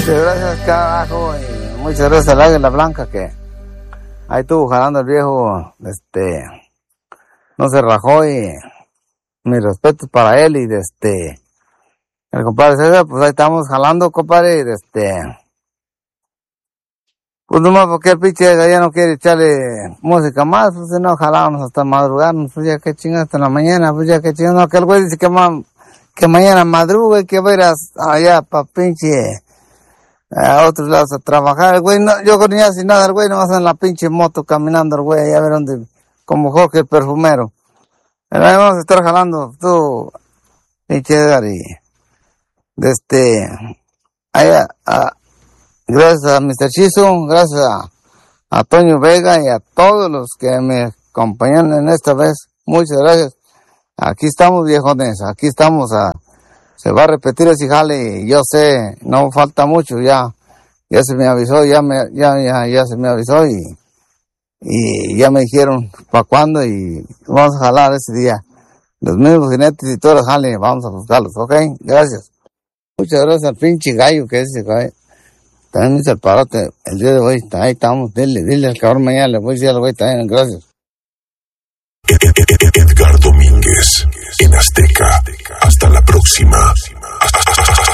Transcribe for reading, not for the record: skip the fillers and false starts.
Muchas gracias, carajo, y muchas gracias al Águila Blanca que ahí estuvo jalando el viejo, no se rajó, y mis respetos para él, y el compadre César, pues ahí estamos jalando, compadre, y pues nomás porque el pinche ya no quiere echarle música más, pues si no jalábamos hasta madrugar, pues ya que chingas hasta la mañana, pues ya que chingas, no, que el güey dice que mañana madruga y que va a ir allá pa' pinche a otros lados a trabajar. El güey, no, yo creo que ni hace nada, el güey nomás en la pinche moto caminando, el güey, allá a ver dónde, como Jorge el perfumero. Pero ahí vamos a estar jalando, tú, pinche Edgar, y allá, gracias a Mr. Chizo, gracias a Toño Vega y a todos los que me acompañan en esta vez. Muchas gracias. Aquí estamos, viejones, aquí estamos. Se va a repetir ese jale, y yo sé, no falta mucho, ya se me avisó, ya se me avisó, y ya me dijeron para cuándo, y vamos a jalar ese día. Los mismos jinetes y todos los jales, vamos a buscarlos, ¿ok? Gracias. Muchas gracias al pinche gallo que ese, güey. También me hizo el parote el día de hoy. Ahí estamos, dile al cabrón mañana, le voy a decir al güey también, gracias. Edgar Domínguez en Azteca. Hasta la próxima.